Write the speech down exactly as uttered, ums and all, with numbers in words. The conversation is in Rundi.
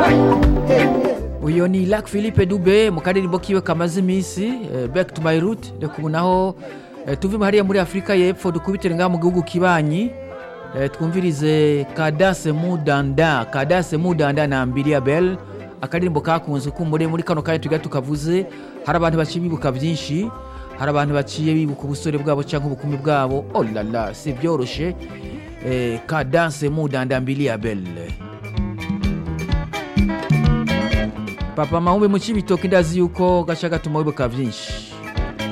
uyo ni Lac Philippe Dube mu karirimbo kiwe kamaze iminsi eh, Back to my root ndekunaho eh, tuve hariya muri Afrika y'Epfo dukubitire nga mu gihugu kibanyi eh, twumvirize Kadase Mudanda Kadase Mudanda na Mbilia Bell akaririmbo kakunze kumure muri kano kanya tuga tukavuze hari abantu bacibibuka byinshi hari abantu baciye bibuka ubusore bwabo cyangwa ubukumi bwabo oh la la c'est byoroshe eh, Kadase Mudanda Mbilia Bell Papa Mahumbe mu Cibitoke ndazi yuko gashaka tumwibuka byinshi